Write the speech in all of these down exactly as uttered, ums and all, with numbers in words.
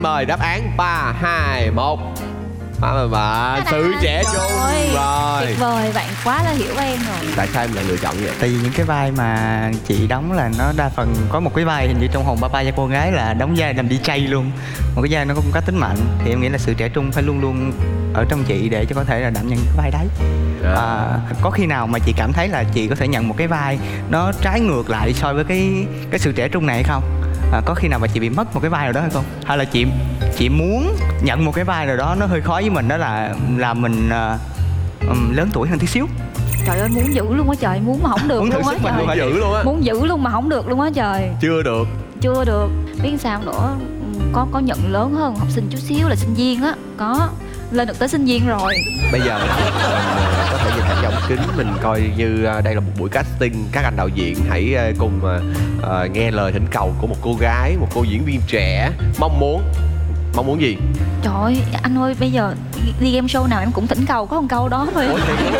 Mời đáp án ba, hai, một. Mà mà sự trẻ trung rồi. Tuyệt vời, bạn quá là hiểu em rồi. Tại sao em lại lựa chọn như vậy? Tại vì những cái vai mà chị đóng là nó đa phần có một cái vai hình như trong Hồn Papa Và Cô Gái là đóng vai làm đi jay luôn. Một cái vai nó cũng có tính mạnh. Thì em nghĩ là sự trẻ trung phải luôn luôn ở trong chị để cho có thể là đảm nhận cái vai đấy. À, có khi nào mà chị cảm thấy là chị có thể nhận một cái vai nó trái ngược lại so với cái cái sự trẻ trung này hay không? À, có khi nào mà chị bị mất một cái vai nào đó hay không? Hay là chị chị muốn nhận một cái vai nào đó nó hơi khó với mình, đó là là mình uh, um, lớn tuổi hơn tí xíu? Trời ơi, muốn giữ luôn á trời, muốn mà không được muốn luôn á trời. Muốn giữ luôn á. Muốn giữ luôn mà không được luôn á trời. Chưa được. Chưa được. Biết sao nữa, có có nhận lớn hơn học sinh chút xíu là sinh viên á, có lên được tới sinh viên rồi. Bây giờ mình có thể nhìn thẳng vào ống kính, mình coi như đây là một buổi casting. Các anh đạo diễn hãy cùng uh, nghe lời thỉnh cầu của một cô gái, một cô diễn viên trẻ. Mong muốn Mong muốn gì? Trời ơi, anh ơi, bây giờ đi game show nào em cũng thỉnh cầu có một câu đó thôi.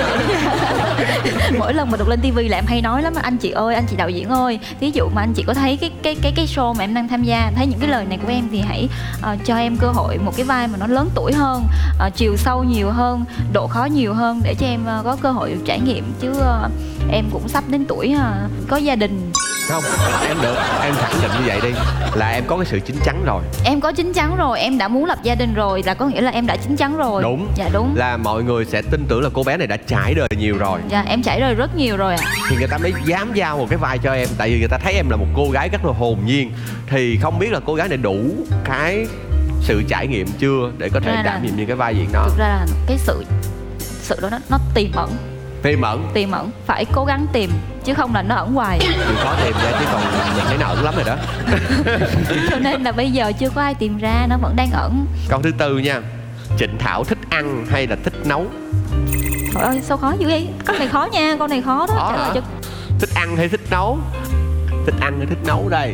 Mỗi lần mà được lên tivi là em hay nói lắm: anh chị ơi, anh chị đạo diễn ơi, ví dụ mà anh chị có thấy cái cái cái cái show mà em đang tham gia, thấy những cái lời này của em thì hãy uh, cho em cơ hội một cái vai mà nó lớn tuổi hơn, uh, chiều sâu nhiều hơn, độ khó nhiều hơn, để cho em uh, có cơ hội trải nghiệm. Chứ uh, em cũng sắp đến tuổi uh, có gia đình. Không, em được, em khẳng định như vậy đi, là em có cái sự chín chắn rồi. Em có chín chắn rồi, em đã muốn lập gia đình rồi, là có nghĩa là em đã chín chắn rồi. Đúng. Dạ đúng. Là mọi người sẽ tin tưởng là cô bé này đã trải đời nhiều rồi. Dạ, em trải đời rất nhiều rồi ạ. Thì người ta mới dám giao một cái vai cho em. Tại vì người ta thấy em là một cô gái rất là hồn nhiên. Thì không biết là cô gái này đủ cái sự trải nghiệm chưa để có thể Ra đảm là- nhiệm những cái vai diễn đó. Thực ra là cái sự sự đó nó, nó tiềm ẩn, Tiềm ẩn. tiềm ẩn phải cố gắng tìm, chứ không là nó ẩn hoài. Chịu khó tìm ra, chứ còn mình thấy nó ẩn lắm rồi đó. Cho nên là bây giờ chưa có ai tìm ra, nó vẫn đang ẩn. Câu thứ tư nha. Trịnh Thảo thích ăn hay là thích nấu? Trời ơi, sao khó dữ vậy? Câu này khó nha, câu này khó đó. Khó Trả lời hả? cho... Thích ăn hay thích nấu? Thích ăn hay thích nấu đây?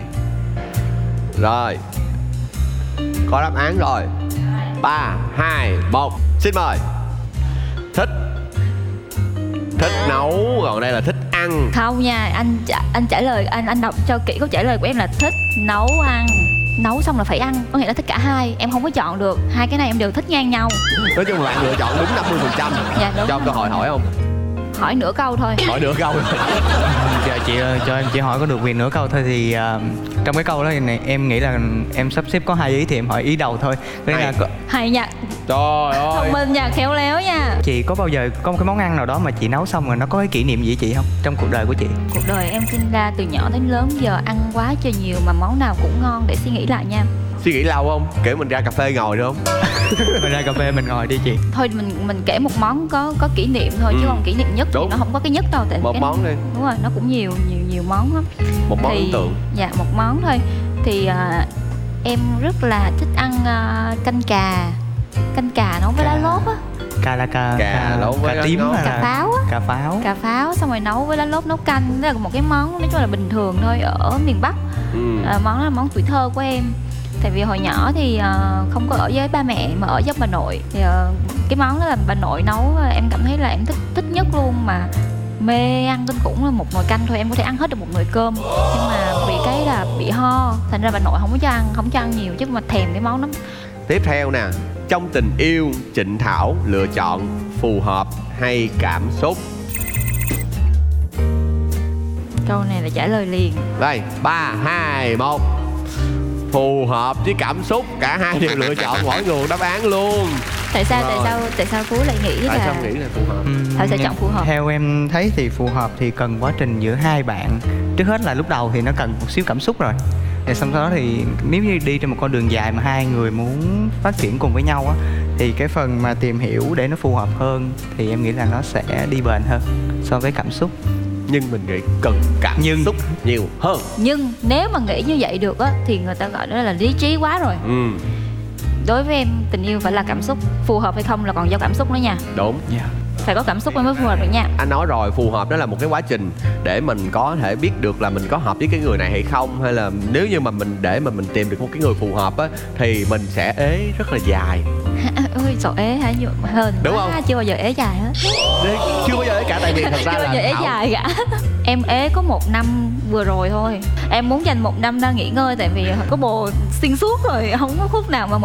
Rồi, có đáp án rồi. Ba, hai, một. Xin mời. Thích Thích nấu, còn đây là thích ăn. Không nha, anh trả- anh trả lời, anh anh đọc cho kỹ câu trả lời của em là thích nấu ăn. Nấu xong là phải ăn, có nghĩa là thích cả hai. Em không có chọn được, hai cái này em đều thích ngang nhau. Nói chung là bạn lựa chọn đúng năm mươi phần trăm. Dạ, đúng. Cho cơ hội hỏi không? Hỏi nửa câu thôi. Hỏi được câu. Dạ, chị ơi, cho em chỉ hỏi có được quyền nửa câu thôi. Thì uh, trong cái câu đó thì này, em nghĩ là em sắp xếp có hai ý, thì em hỏi ý đầu thôi. Thế Hay. là có- Hay nha, Trời ơi. thông minh nha, khéo léo nha. chị có bao giờ có một cái món ăn nào đó mà chị nấu xong rồi nó có cái kỷ niệm gì với chị không trong cuộc đời của chị? Cuộc đời em sinh ra từ nhỏ đến lớn, giờ ăn quá trời nhiều mà món nào cũng ngon, để suy nghĩ lại nha. Suy nghĩ lâu không? Kể mình ra cà phê ngồi được không? Mình ra cà phê mình ngồi đi chị. Thôi mình mình kể một món có có kỷ niệm thôi, Ừ. chứ còn kỷ niệm nhất Đúng. thì nó không có cái nhất đâu. Tại Một cái món đi. Đúng rồi, nó cũng nhiều nhiều nhiều món lắm. Một món Thì- ấn tượng. Dạ, một món thôi. Thì à, em rất là thích ăn à, canh cà. Canh cà nấu với lá lốt á. Cà là cà Cà nấu với cà lá tím lốt. hay Cà là pháo á. cà pháo? Cà pháo xong rồi nấu với lá lốt, nấu canh. Đó là một cái món nói chung là bình thường thôi ở miền Bắc. Ừ. À, món đó là món tuổi thơ của em. Tại vì hồi nhỏ thì à, không có ở với ba mẹ mà ở với bà nội. Thì à, cái món đó là bà nội nấu, à, em cảm thấy là em thích thích nhất luôn, mà mê ăn kinh khủng. Là một nồi canh thôi em có thể ăn hết được một nồi cơm, nhưng mà vì cái là bị ho, thành ra bà nội không có cho ăn, không cho ăn nhiều, chứ mà thèm cái món đó. Tiếp theo nè. Trong tình yêu, Trịnh Thảo lựa chọn phù hợp hay cảm xúc? Câu này là trả lời liền. Đây, ba, hai, một. Phù hợp với cảm xúc. Cả hai đều lựa chọn mỗi nguồn đáp án luôn. Tại sao tại Rồi. sao tại sao Phú lại nghĩ Tại là sao nghĩ là phù hợp? Ừm, Thảo sẽ nhưng chọn phù hợp. Theo em thấy thì phù hợp thì cần quá trình giữa hai bạn. Trước hết là lúc đầu thì nó cần một xíu cảm xúc rồi. Rồi xong sau đó thì nếu như đi trên một con đường dài mà hai người muốn phát triển cùng với nhau á, thì cái phần mà tìm hiểu để nó phù hợp hơn thì em nghĩ là nó sẽ đi bền hơn so với cảm xúc. Nhưng mình nghĩ cần cảm Nhưng- xúc nhiều hơn. Nhưng nếu mà nghĩ như vậy được á thì người ta gọi đó là lý trí quá rồi. Ừ, Đối với em, tình yêu phải là cảm xúc. Phù hợp hay không là còn do cảm xúc nữa nha. đúng. Yeah. Phải có cảm xúc mới phù hợp được nha. Anh nói rồi, phù hợp đó là một cái quá trình để mình có thể biết được là mình có hợp với cái người này hay không. Hay là nếu như mà mình để mà mình tìm được một cái người phù hợp á, thì mình sẽ ế rất là dài. Ôi sợ ế hả? Nhiều- Hên Đúng quá, không? chưa bao giờ ế dài hết. Đấy, chưa bao giờ ế cả, tại vì thật ra Chưa bao giờ là ế Thảo, dài cả. Em ế có một năm vừa rồi thôi. Em muốn dành một năm ra nghỉ ngơi, tại vì có bồ xuyên suốt rồi, không có khúc nào mà